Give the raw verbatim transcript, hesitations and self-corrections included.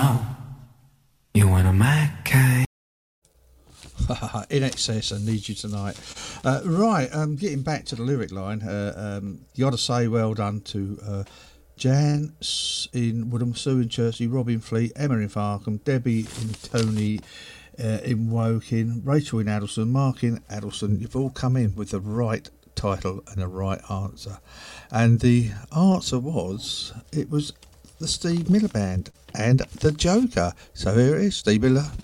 know you want a Mackay. In Excess, I Need You Tonight. Uh, right, um, getting back to the lyric line, uh, um, you got to say well done to uh, Jan in Woodham, Sue in Chertsey, Robin Fleet, Emma in Farkham, Debbie and Tony uh, in Woking, Rachel in Addleston, Mark in Addleston. You've all come in with the right title and the right answer. And the answer was, it was the Steve Miller Band and the Joker. So here it is, Steve Miller